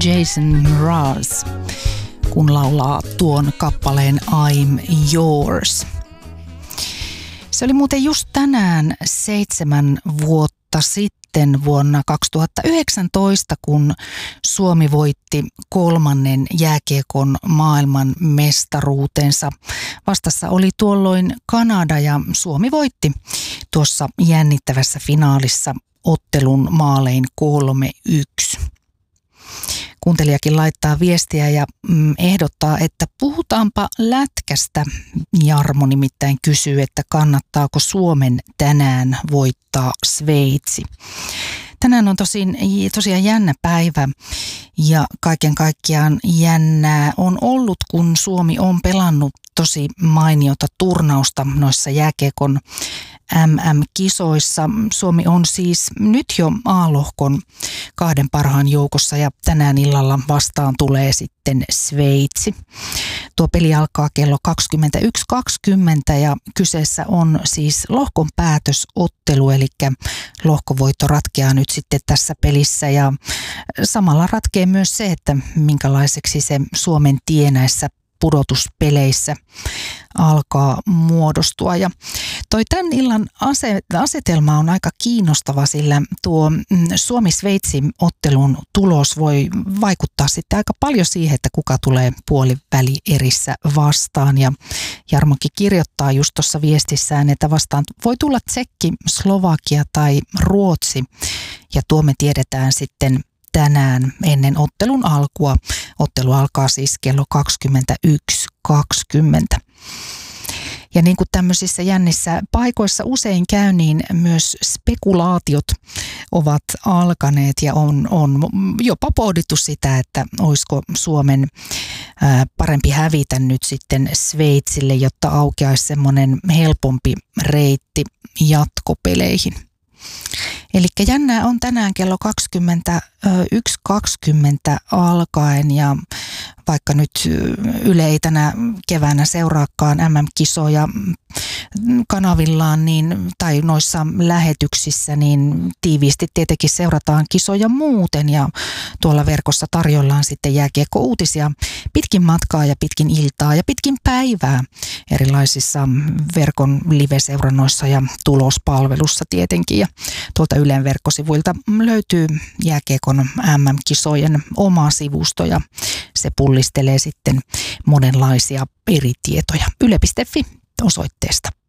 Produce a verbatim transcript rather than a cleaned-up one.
Jason Mraz, kun laulaa tuon kappaleen I'm Yours. Se oli muuten just tänään seitsemän vuotta sitten vuonna kaksituhattayhdeksäntoista, kun Suomi voitti kolmannen jääkiekon maailman mestaruutensa. Vastassa oli tuolloin Kanada ja Suomi voitti tuossa jännittävässä finaalissa ottelun maalein kolme yksi. Kuuntelijakin laittaa viestiä ja ehdottaa, että puhutaanpa lätkästä. Jarmo nimittäin kysyy, että kannattaako Suomen tänään voittaa Sveitsi. Tänään on tosin, tosiaan jännä päivä ja kaiken kaikkiaan jännää on ollut, kun Suomi on pelannut tosi mainiota turnausta noissa jääkiekon M M-kisoissa. Suomi on siis nyt jo A-lohkon kahden parhaan joukossa ja tänään illalla vastaan tulee sitten Sveitsi. Tuo peli alkaa kello kaksikymmentäyksi kaksikymmentä ja kyseessä on siis lohkon päätösottelu, eli lohkovoitto ratkeaa nyt sitten tässä pelissä ja samalla ratkeaa myös se, että minkälaiseksi se Suomen tie näissä pudotuspeleissä alkaa muodostua. Ja toi tämän illan asetelma on aika kiinnostava, sillä tuo Suomi-Sveitsi-ottelun tulos voi vaikuttaa sitten aika paljon siihen, että kuka tulee puolivälierissä vastaan. Ja Jarmokin kirjoittaa just tuossa viestissään, että vastaan voi tulla Tsekki, Slovakia tai Ruotsi. Ja tuo me tiedetään sitten tänään ennen ottelun alkua. Ottelu alkaa siis kello kaksikymmentäyksi kaksikymmentä. Ja niin kuin tämmöisissä jännissä paikoissa usein käy, niin myös spekulaatiot ovat alkaneet ja on, on jopa pohdittu sitä, että olisiko Suomen ää, parempi hävitä nyt sitten Sveitsille, jotta aukeaisi semmoinen helpompi reitti jatkopeleihin. Eli jännää on tänään kello kaksikymmentäyksi kaksikymmentä alkaen ja vaikka nyt Yle ei tänä keväänä seuraakaan M M-kisoja kanavillaan niin, tai noissa lähetyksissä, niin tiiviisti tietenkin seurataan kisoja muuten ja tuolla verkossa tarjollaan sitten jääkiekko-uutisia pitkin matkaa ja pitkin iltaa ja pitkin päivää erilaisissa verkon live-seurannoissa ja tulospalvelussa tietenkin. Ja tuolta Ylen verkkosivuilta löytyy jääkiekon M M-kisojen oma sivusto ja se pullistelee sitten monenlaisia eri tietoja. Yle piste fi osoitteesta.